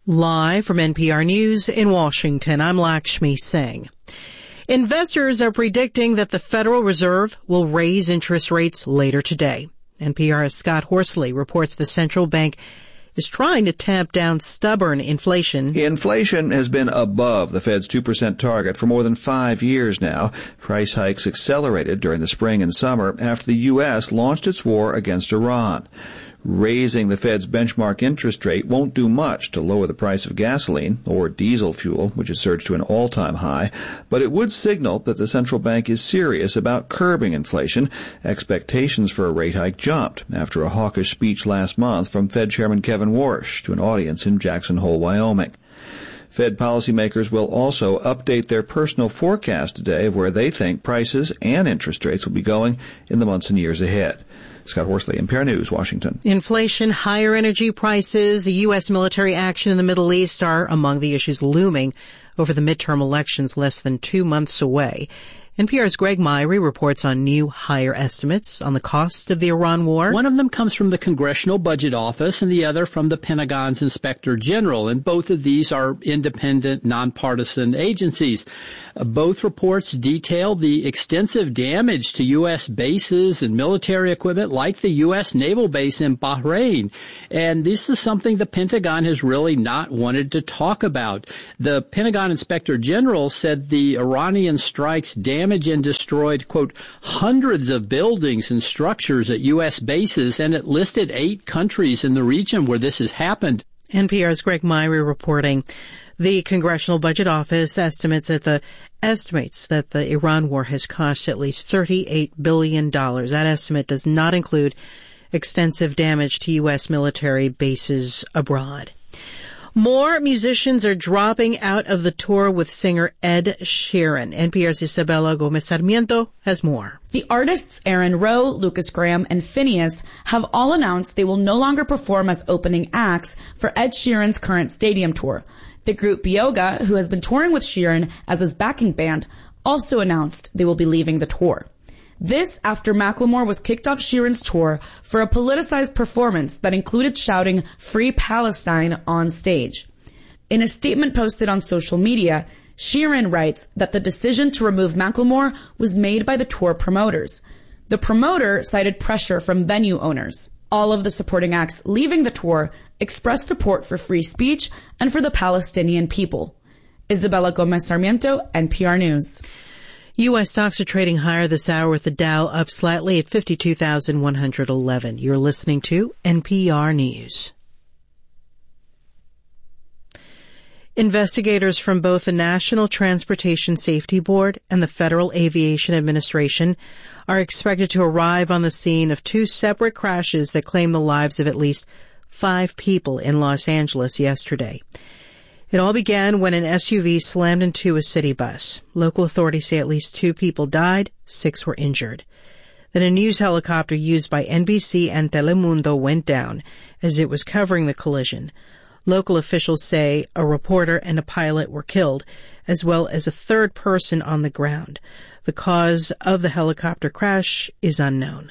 Live from NPR News in Washington, I'm Lakshmi Singh. Investors are predicting that the Federal Reserve will raise interest rates later today. NPR's Scott Horsley reports the central bank is trying to tamp down stubborn inflation. Inflation has been above the Fed's 2% target for more than 5 years now. Price hikes accelerated during the spring and summer after the U.S. launched its war against Iran. Raising the Fed's benchmark interest rate won't do much to lower the price of gasoline or diesel fuel, which has surged to an all-time high, but it would signal that the central bank is serious about curbing inflation. Expectations for a rate hike jumped after a hawkish speech last month from Fed Chairman Kevin Warsh to an audience in Jackson Hole, Wyoming. Fed policymakers will also update their personal forecast today of where they think prices and interest rates will be going in the months and years ahead. Scott Horsley, NPR News, Washington. Inflation, higher energy prices, the U.S. military action in the Middle East are among the issues looming over the midterm elections less than 2 months away. NPR's Greg Myrie reports on new higher estimates on the cost of the Iran war. One of them comes from the Congressional Budget Office and the other from the Pentagon's Inspector General, and both of these are independent, nonpartisan agencies. Both reports detail the extensive damage to U.S. bases and military equipment like the U.S. naval base in Bahrain. And this is something the Pentagon has really not wanted to talk about. The Pentagon Inspector General said the Iranian strikes damaged and destroyed, quote, hundreds of buildings and structures at U.S. bases, and it listed 8 countries in the region where this has happened. NPR's Greg Myrie reporting. The Congressional Budget Office estimates that the Iran war has cost at least $38 billion. That estimate does not include extensive damage to U.S. military bases abroad. More musicians are dropping out of the tour with singer Ed Sheeran. NPR's Isabella Gomez Sarmiento has more. The artists Aaron Rowe, Lucas Graham, and Phineas have all announced they will no longer perform as opening acts for Ed Sheeran's current stadium tour. The group Bioga, who has been touring with Sheeran as his backing band, also announced they will be leaving the tour. This after Macklemore was kicked off Sheeran's tour for a politicized performance that included shouting "Free Palestine" on stage. In a statement posted on social media, Sheeran writes that the decision to remove Macklemore was made by the tour promoters. The promoter cited pressure from venue owners. All of the supporting acts leaving the tour expressed support for free speech and for the Palestinian people. Isabella Gomez Sarmiento, NPR News. U.S. stocks are trading higher this hour with the Dow up slightly at 52,111. You're listening to NPR News. Investigators from both the National Transportation Safety Board and the Federal Aviation Administration are expected to arrive on the scene of 2 separate crashes that claimed the lives of at least 5 people in Los Angeles yesterday. It all began when an SUV slammed into a city bus. Local authorities say at least 2 people died, 6 were injured. Then a news helicopter used by NBC and Telemundo went down as it was covering the collision. Local officials say a reporter and a pilot were killed, as well as a third person on the ground. The cause of the helicopter crash is unknown.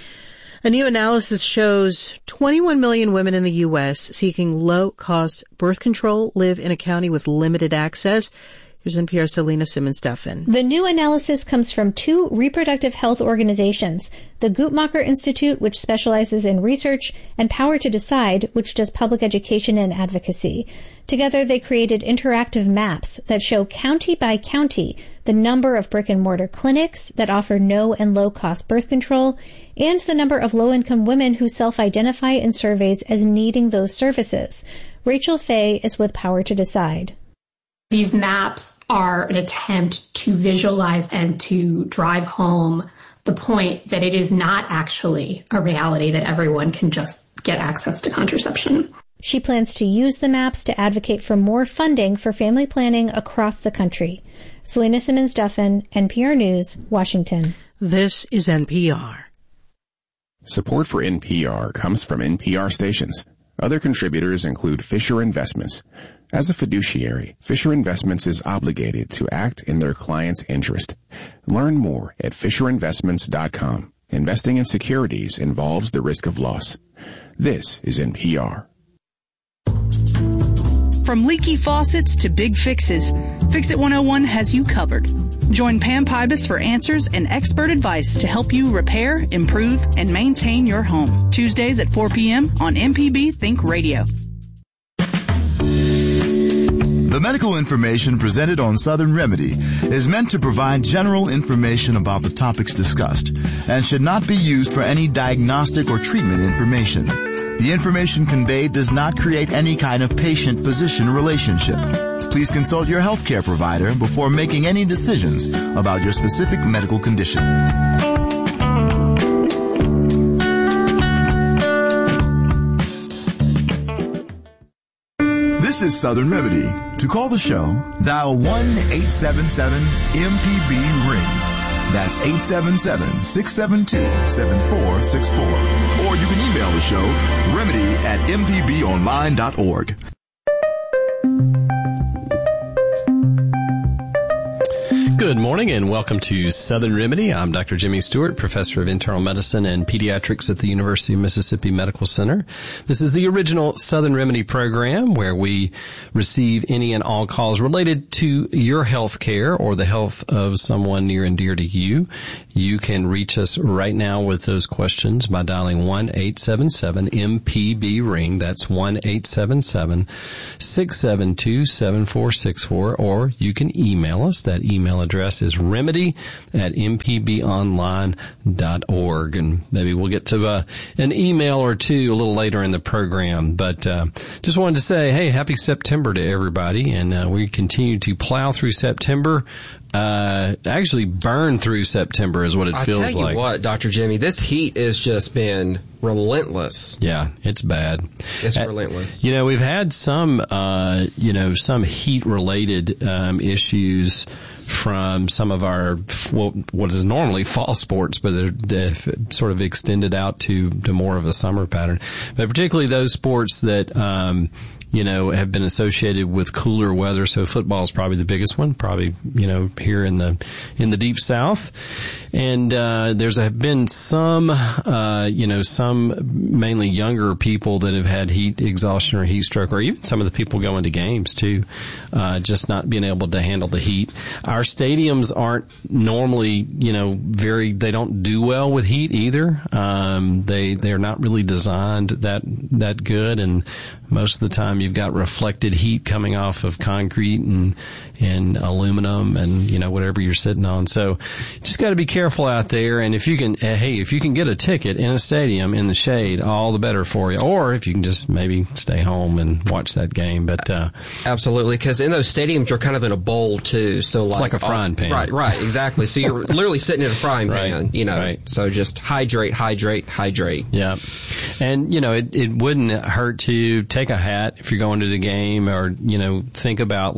A new analysis shows 21 million women in the U.S. seeking low-cost birth control live in a county with limited access. Here's NPR's Selena Simmons-Duffin. The new analysis comes from 2 reproductive health organizations, the Guttmacher Institute, which specializes in research, and Power to Decide, which does public education and advocacy. Together, they created interactive maps that show county by county the number of brick-and-mortar clinics that offer no and low-cost birth control, and the number of low-income women who self-identify in surveys as needing those services. Rachel Fay is with Power to Decide. These maps are an attempt to visualize and to drive home the point that it is not actually a reality that everyone can just get access to contraception. She plans to use the maps to advocate for more funding for family planning across the country. Selena Simmons-Duffin, NPR News, Washington. This is NPR. Support for NPR comes from NPR stations. Other contributors include Fisher Investments. As a fiduciary, Fisher Investments is obligated to act in their client's interest. Learn more at FisherInvestments.com. Investing in securities involves the risk of loss. This is NPR. From leaky faucets to big fixes, Fix-It 101 has you covered. Join Pam Pybus for answers and expert advice to help you repair, improve, and maintain your home. Tuesdays at 4 p.m. on MPB Think Radio. The medical information presented on Southern Remedy is meant to provide general information about the topics discussed and should not be used for any diagnostic or treatment information. The information conveyed does not create any kind of patient-physician relationship. Please consult your healthcare provider before making any decisions about your specific medical condition. This is Southern Remedy. To call the show, dial 1-877-MPB-RING. That's 877-672-7464. Or you can email the show, remedy@mpbonline.org. Good morning and welcome to Southern Remedy. I'm Dr. Jimmy Stewart, professor of internal medicine and pediatrics at the University of Mississippi Medical Center. This is the original Southern Remedy program where we receive any and all calls related to your health care or the health of someone near and dear to you. You can reach us right now with those questions by dialing 1-877-MPB-RING. That's 1-877-672-7464. Or you can email us. That email address is remedy@mpbonline.org. And maybe we'll get to an email or two a little later in the program. But just wanted to say, hey, happy September to everybody. And we continue to plow through September. Actually burn through September is what it feels like. I tell you what, Dr. Jimmy, this heat has just been relentless. Yeah, it's bad. It's relentless. You know, we've had some heat-related issues from some of our, what is normally fall sports, but they've sort of extended out to more of a summer pattern. But particularly those sports that, have been associated with cooler weather. So football is probably the biggest one, probably, here in the deep South. And, there's been some mainly younger people that have had heat exhaustion or heat stroke, or even some of the people going to games too, just not being able to handle the heat. Our stadiums aren't normally, they don't do well with heat either. They're not really designed that good. And most of the time you've got reflected heat coming off of concrete and aluminum and, whatever you're sitting on. So just got to be careful out there. And if you can get a ticket in a stadium in the shade, all the better for you. Or if you can just maybe stay home and watch that game. But, absolutely. Cause in those stadiums, you're kind of in a bowl too. So it's like a frying pan. Right. Exactly. So you're literally sitting in a frying pan, Right. So just hydrate. Yeah. And, it wouldn't hurt to take a hat if you're going to the game or, think about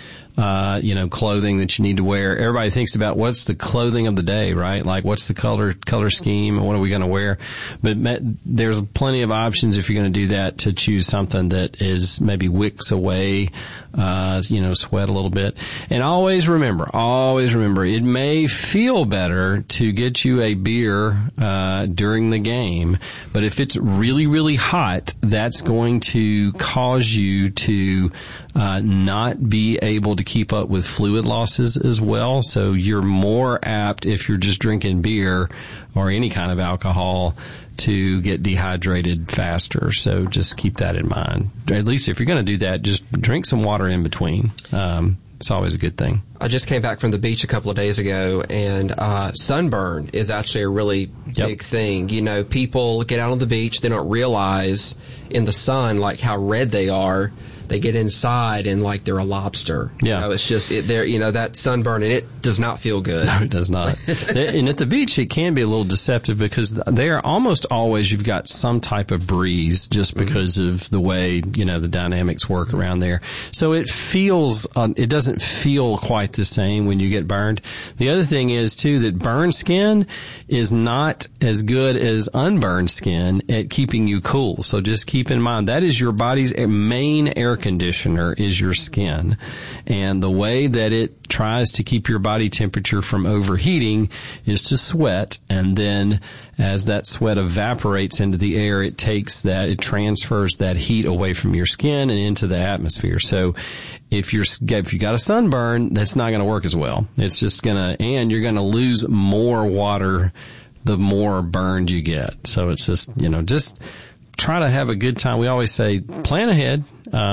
clothing that you need to wear. Everybody thinks about what's the clothing of the day, right? Like what's the color scheme and what are we going to wear? But there's plenty of options if you're going to do that to choose something that is maybe wicks away, sweat a little bit. And always remember, it may feel better to get you a beer, during the game, but if it's really, really hot, that's going to cause you to, not be able to keep up with fluid losses as well. So you're more apt if you're just drinking beer or any kind of alcohol to get dehydrated faster. So just keep that in mind. At least if you're going to do that, just drink some water in between. It's always a good thing. I just came back from the beach a couple of days ago, and sunburn is actually a really big thing. People get out on the beach, they don't realize in the sun how red they are. They get inside and they're a lobster. Yeah. It's just, that sunburn, and it does not feel good. No, it does not. And at the beach, it can be a little deceptive because there almost always you've got some type of breeze just because of the way, the dynamics work around there. So it doesn't feel quite the same when you get burned. The other thing is too that burned skin is not as good as unburned skin at keeping you cool. So just keep in mind that is your body's main air conditioner is your skin, and the way that it tries to keep your body temperature from overheating is to sweat, and then as that sweat evaporates into the air, it transfers that heat away from your skin and into the atmosphere. So if you got a sunburn, that's not going to work as well. It's just and you're going to lose more water the more burned you get. So it's just try to have a good time. We always say plan ahead.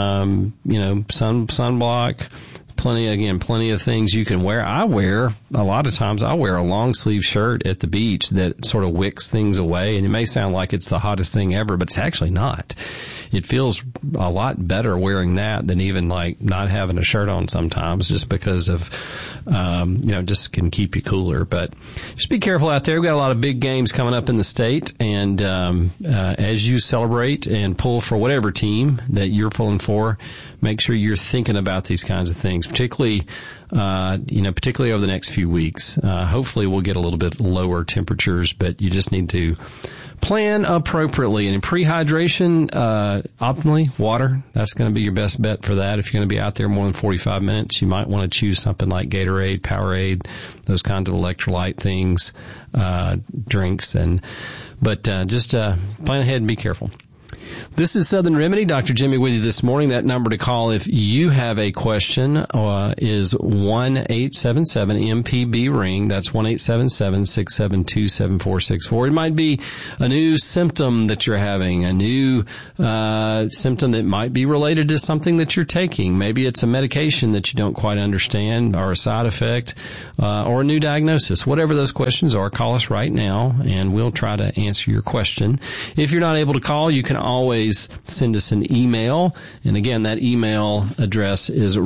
Sunblock, plenty of things you can wear. A lot of times I wear a long sleeve shirt at the beach that sort of wicks things away. And it may sound like it's the hottest thing ever, but it's actually not. It feels a lot better wearing that than even like not having a shirt on sometimes, just because of, just can keep you cooler. But just be careful out there. We've got a lot of big games coming up in the state. And, as you celebrate and pull for whatever team that you're pulling for, make sure you're thinking about these kinds of things, particularly over the next few weeks. Hopefully we'll get a little bit lower temperatures, but you just need to plan appropriately. And in prehydration, optimally, water, that's going to be your best bet for that. If you're going to be out there more than 45 minutes, you might want to choose something like Gatorade, Powerade, those kinds of electrolyte things, drinks. But just plan ahead and be careful. This is Southern Remedy. Dr. Jimmy with you this morning. That number to call if you have a question is 1-877-MPB-RING. That's 1-877-672-7464. It might be a new symptom that you're having, a new symptom that might be related to something that you're taking. Maybe it's a medication that you don't quite understand, or a side effect, or a new diagnosis. Whatever those questions are, call us right now, and we'll try to answer your question. If you're not able to call, you can always send us an email. And again, that email address is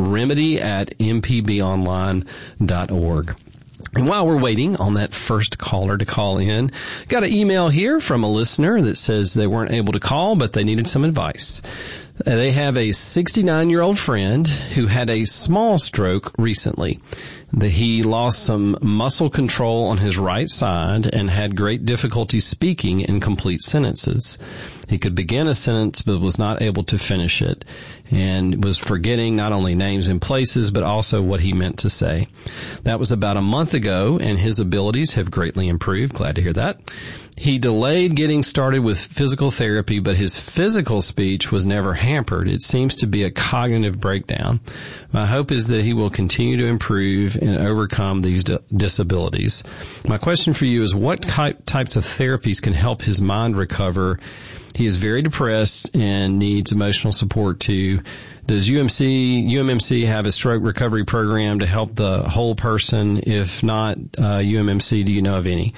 remedy@mpbonline.org. And while we're waiting on that first caller to call in, got an email here from a listener that says they weren't able to call, but they needed some advice. They have a 69-year-old friend who had a small stroke recently. He lost some muscle control on his right side and had great difficulty speaking in complete sentences. He could begin a sentence but was not able to finish it, and was forgetting not only names and places but also what he meant to say. That was about a month ago, and his abilities have greatly improved. Glad to hear that. He delayed getting started with physical therapy, but his physical speech was never hampered. It seems to be a cognitive breakdown. My hope is that he will continue to improve and overcome these disabilities. My question for you is, what types of therapies can help his mind recover? He is very depressed and needs emotional support too. Does UMMC have a stroke recovery program to help the whole person? If not, UMMC, do you know of any?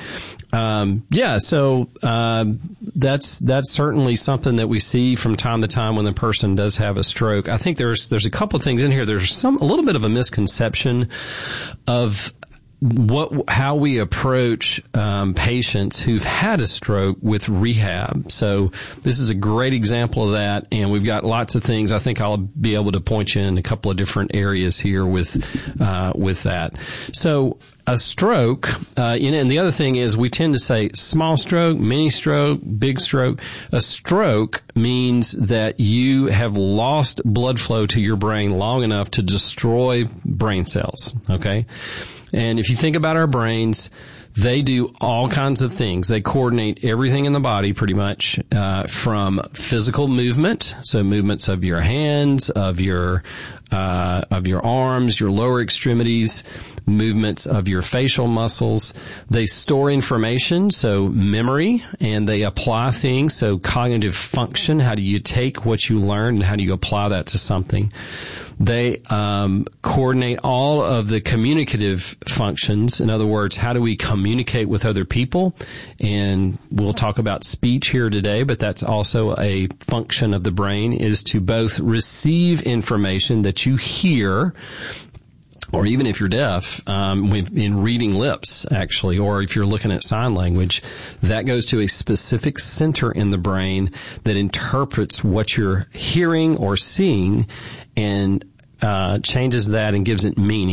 That's certainly something that we see from time to time when the person does have a stroke. I think there's a couple of things in here. There's a little bit of a misconception of how we approach patients who've had a stroke with rehab. So this is a great example of that, and we've got lots of things. I think I'll be able to point you in a couple of different areas here with that. So a stroke, and the other thing is we tend to say small stroke, mini stroke, big stroke. A stroke means that you have lost blood flow to your brain long enough to destroy brain cells, okay? And if you think about our brains, they do all kinds of things. They coordinate everything in the body pretty much, from physical movement, so movements of your hands, of your arms, your lower extremities, movements of your facial muscles. They store information, so memory, and they apply things, so cognitive function. How do you take what you learn and how do you apply that to something? They coordinate all of the communicative functions. In other words, how do we communicate with other people? And we'll talk about speech here today, but that's also a function of the brain, is to both receive information that you hear, or even if you're deaf, in reading lips, actually, or if you're looking at sign language, that goes to a specific center in the brain that interprets what you're hearing or seeing and changes that and gives it meaning.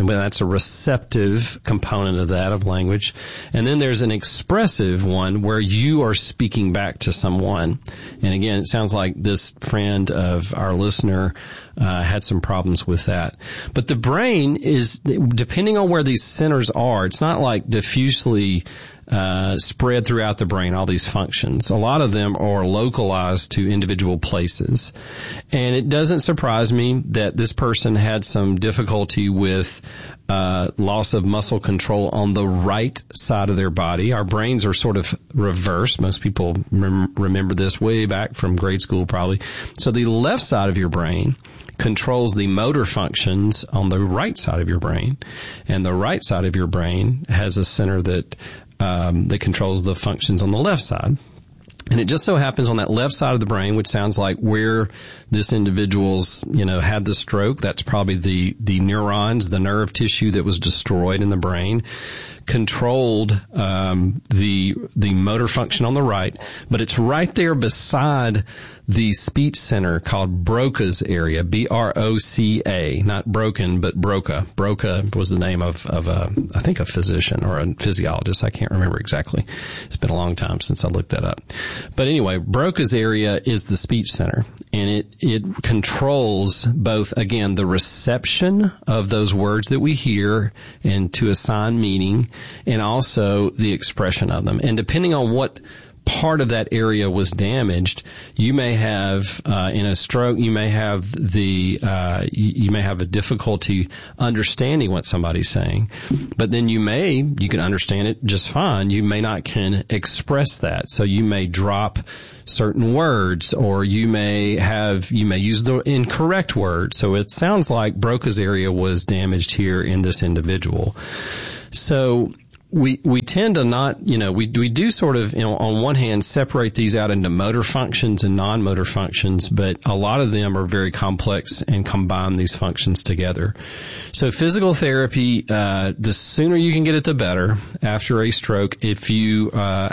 And that's a receptive component of that, of language. And then there's an expressive one where you are speaking back to someone. And again, it sounds like this friend of our listener had some problems with that. But the brain is, depending on where these centers are, it's not like diffusely spread throughout the brain, all these functions. A lot of them are localized to individual places. And it doesn't surprise me that this person had some difficulty with loss of muscle control on the right side of their body. Our brains are sort of reversed. Most people remember this way back from grade school probably. So the left side of your brain controls the motor functions on the right side of your brain. And the right side of your brain has a center that controls the functions on the left side. And it just so happens on that left side of the brain, which sounds like where this individual's, had the stroke, that's probably the neurons, the nerve tissue that was destroyed in the brain, controlled the motor function on the right, but it's right there beside the speech center called Broca's area, B-R-O-C-A, not broken, but Broca. Broca was the name of I think a physician or a physiologist. I can't remember exactly. It's been a long time since I looked that up. But anyway, Broca's area is the speech center, and it controls both, again, the reception of those words that we hear and to assign meaning, and also the expression of them. And depending on what part of that area was damaged, you may have in a stroke, you may have you may have a difficulty understanding what somebody's saying, but then you can understand it just fine. You may not can express that, so you may drop certain words, or you may use the incorrect word. So it sounds like Broca's area was damaged here in this individual. So we tend to not, we do sort of, on one hand, separate these out into motor functions and non-motor functions, but a lot of them are very complex and combine these functions together. So physical therapy, the sooner you can get it, the better after a stroke. If you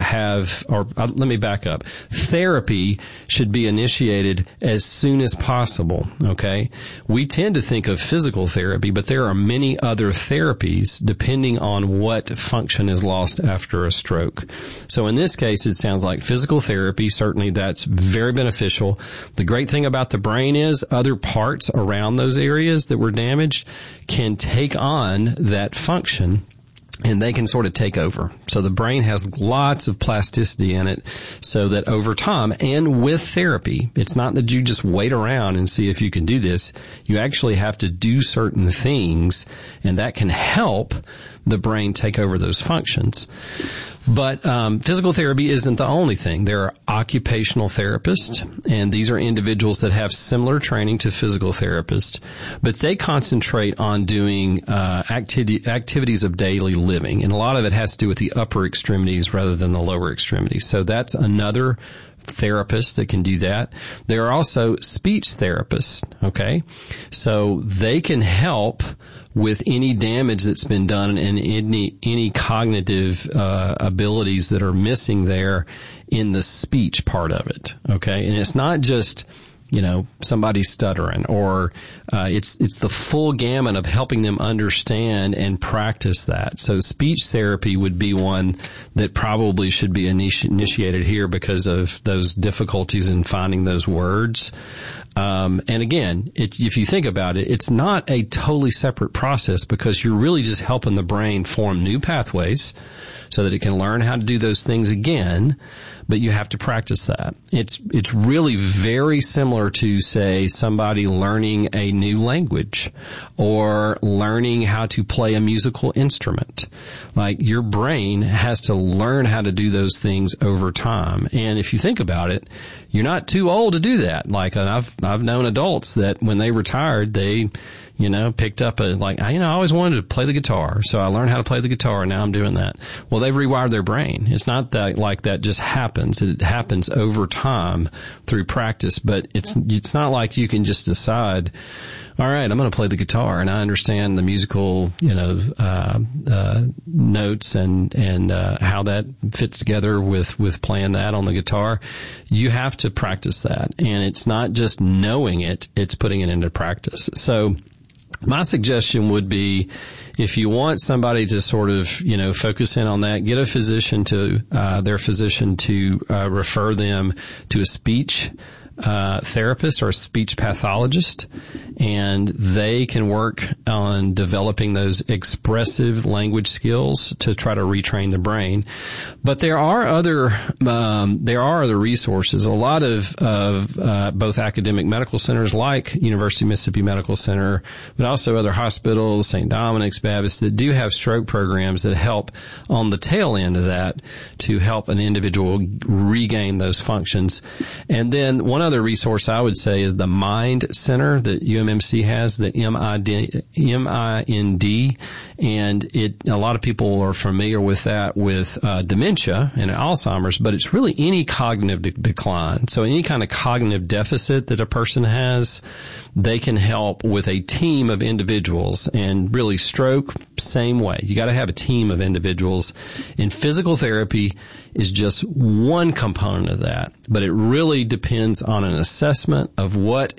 let me back up. Therapy should be initiated as soon as possible, okay? We tend to think of physical therapy, but there are many other therapies depending on what function is lost after a stroke. So in this case, it sounds like physical therapy, certainly that's very beneficial. The great thing about the brain is other parts around those areas that were damaged can take on that function, and they can sort of take over. So the brain has lots of plasticity in it, so that over time and with therapy, it's not that you just wait around and see if you can do this. You actually have to do certain things, and that can help the brain take over those functions. But physical therapy isn't the only thing. There are occupational therapists, and these are individuals that have similar training to physical therapists, but they concentrate on doing activities of daily living, and a lot of it has to do with the upper extremities rather than the lower extremities. So that's another therapists that can do that. There are also speech therapists, okay? So they can help with any damage that's been done and any cognitive abilities that are missing there in the speech part of it, okay? And it's not just, somebody stuttering, or it's the full gamut of helping them understand and practice that. So speech therapy would be one that probably should be initiated here because of those difficulties in finding those words. And again, if you think about it, it's not a totally separate process, because you're really just helping the brain form new pathways so that it can learn how to do those things again, but you have to practice that. It's really very similar to, say, somebody learning a new language or learning how to play a musical instrument. Like, your brain has to learn how to do those things over time. And if you think about it, you're not too old to do that. Like, I've known adults that when they retired, they picked up I always wanted to play the guitar, so I learned how to play the guitar, and now I'm doing that. Well, they've rewired their brain. It's not that that just happens. It happens over time through practice, but it's not like you can just decide, all right, I'm going to play the guitar, and I understand the musical, notes and how that fits together with playing that on the guitar. You have to practice that, and it's not just knowing it; it's putting it into practice. So My suggestion would be, if you want somebody to sort of, focus in on that, get their physician to refer them to a speech therapist or a speech pathologist, and they can work on developing those expressive language skills to try to retrain the brain. But there are other resources. A lot of both academic medical centers like University of Mississippi Medical Center, but also other hospitals, St. Dominic's Baptist, that do have stroke programs that help on the tail end of that to help an individual regain those functions. And then one other resource I would say is the Mind Center that UMMC has, the MIND, and a lot of people are familiar with that with dementia and Alzheimer's, but it's really any cognitive decline. So any kind of cognitive deficit that a person has, they can help with a team of individuals. And really stroke, same way. You got to have a team of individuals. And physical therapy is just one component of that, but it really depends on an assessment of what's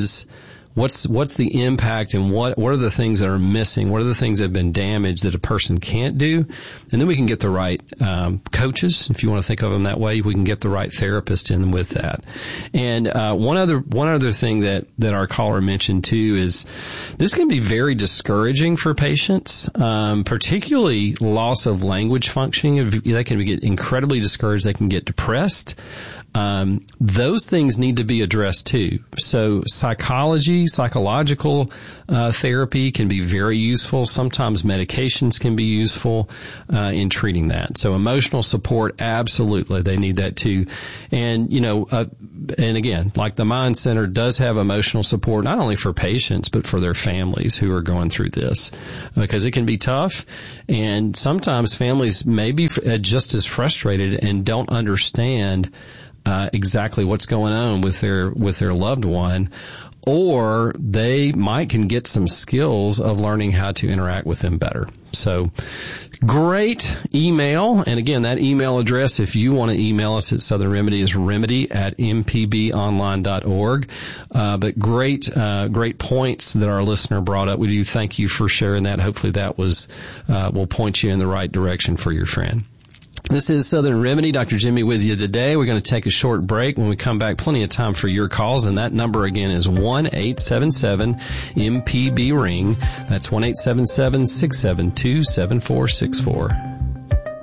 the impact and what are the things that are missing, what are the things that have been damaged that a person can't do, and then we can get the right coaches, if you want to think of them that way. We can get the right therapist in with that. And one other thing that our caller mentioned too is this can be very discouraging for patients, particularly loss of language functioning. They can get incredibly discouraged. They can get depressed. Those things need to be addressed too. So psychological therapy can be very useful. Sometimes medications can be useful in treating that. So emotional support, absolutely, they need that too. And and again, like the Mind Center does have emotional support not only for patients but for their families who are going through this, because it can be tough, and sometimes families may be just as frustrated and don't understand exactly what's going on with their loved one, or they can get some skills of learning how to interact with them better. So great email. And again, that email address, if you want to email us at Southern Remedy, is remedy@mpbonline.org. But great points that our listener brought up. We do thank you for sharing that. Hopefully that will point you in the right direction for your friend. This is Southern Remedy. Dr. Jimmy with you today. We're going to take a short break. When we come back, plenty of time for your calls, and that number again is 1-877-MPB-RING. That's 1-877-672-7464.